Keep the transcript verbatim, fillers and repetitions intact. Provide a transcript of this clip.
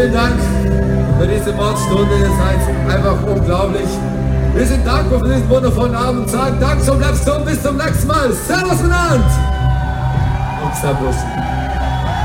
vielen Dank für diese Mordstunde. Ihr seid einfach unglaublich. Wir sind dankbar für diesen wundervollen Abend und sagen Dank zum Lebenstum. Bis zum nächsten Mal. Servus miteinander. Und Servus.